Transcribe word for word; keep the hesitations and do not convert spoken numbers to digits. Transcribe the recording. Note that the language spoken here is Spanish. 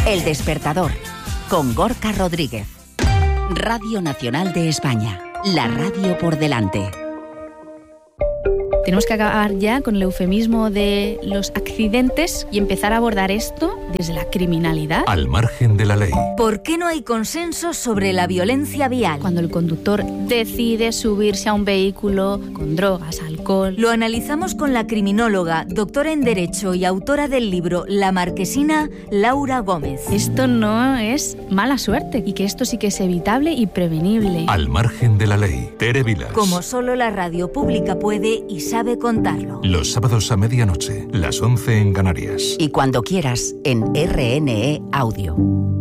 El Despertador, con Gorka Rodríguez. Radio Nacional de España, la radio por delante. Tenemos que acabar ya con el eufemismo de los accidentes y empezar a abordar esto desde la criminalidad. Al margen de la ley. ¿Por qué no hay consenso sobre la violencia vial? Cuando el conductor decide subirse a un vehículo con drogas, alcohol... Lo analizamos con la criminóloga, doctora en Derecho y autora del libro La Marquesina, Laura Gómez. Esto no es mala suerte y que esto sí que es evitable y prevenible. Al margen de la ley. Tere Vilas. Como solo la radio pública puede y sabe contarlo. Los sábados a medianoche, las once en Canarias. Y cuando quieras, en R N E Audio.